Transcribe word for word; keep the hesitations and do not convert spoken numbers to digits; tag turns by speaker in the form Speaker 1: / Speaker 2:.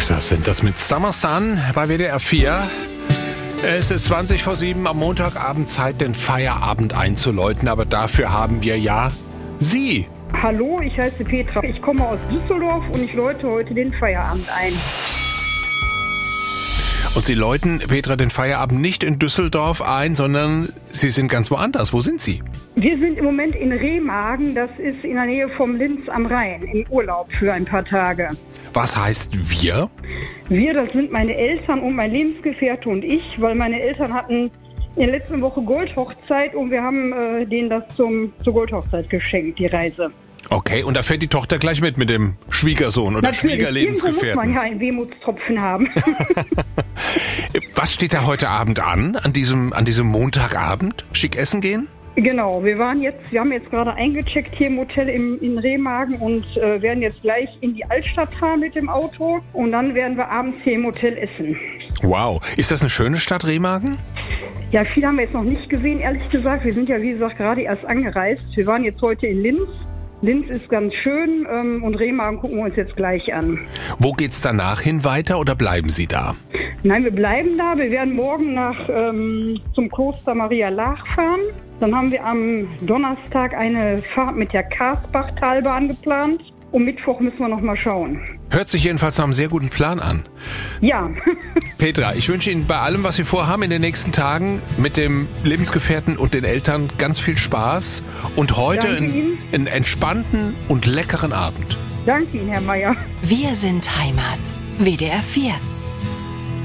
Speaker 1: Texas sind das mit Summer Sun bei W D R vier. Es ist zwanzig vor sieben am Montagabend, Zeit, den Feierabend einzuläuten. Aber dafür haben wir ja Sie.
Speaker 2: Hallo, ich heiße Petra. Ich komme aus Düsseldorf und ich läute heute den Feierabend ein.
Speaker 1: Und Sie läuten, Petra, den Feierabend nicht in Düsseldorf ein, sondern Sie sind ganz woanders. Wo sind Sie?
Speaker 2: Wir sind im Moment in Remagen, das ist in der Nähe vom Linz am Rhein, im Urlaub für ein paar Tage.
Speaker 1: Was heißt wir?
Speaker 2: Wir, das sind meine Eltern und mein Lebensgefährte und ich, weil meine Eltern hatten in der letzten Woche Goldhochzeit und wir haben äh, denen das zum, zur Goldhochzeit geschenkt, die Reise.
Speaker 1: Okay, und da fährt die Tochter gleich mit, mit dem Schwiegersohn oder
Speaker 2: Natürlich,
Speaker 1: Schwiegerlebensgefährten.
Speaker 2: Irgendwo muss man ja einen Wehmutstropfen haben.
Speaker 1: Was steht da heute Abend an, an diesem, an diesem Montagabend? Schick essen gehen?
Speaker 2: Genau, wir waren jetzt, wir haben jetzt gerade eingecheckt hier im Hotel im, in Remagen und äh, werden jetzt gleich in die Altstadt fahren mit dem Auto und dann werden wir abends hier im Hotel essen.
Speaker 1: Wow, ist das eine schöne Stadt, Remagen?
Speaker 2: Ja, viel haben wir jetzt noch nicht gesehen, ehrlich gesagt. Wir sind ja, wie gesagt, gerade erst angereist. Wir waren jetzt heute in Linz. Linz ist ganz schön ähm, und Remagen gucken wir uns jetzt gleich an.
Speaker 1: Wo geht's danach hin weiter oder bleiben Sie da?
Speaker 2: Nein, wir bleiben da. Wir werden morgen nach ähm, zum Kloster Maria Laach fahren. Dann haben wir am Donnerstag eine Fahrt mit der Karsbachtalbahn geplant. Und Mittwoch müssen wir noch mal schauen.
Speaker 1: Hört sich jedenfalls nach einem sehr guten Plan an.
Speaker 2: Ja.
Speaker 1: Petra, ich wünsche Ihnen bei allem, was Sie vorhaben in den nächsten Tagen mit dem Lebensgefährten und den Eltern ganz viel Spaß und heute einen, einen entspannten und leckeren Abend.
Speaker 2: Danke Ihnen, Herr Meier.
Speaker 3: Wir sind Heimat. W D R vier.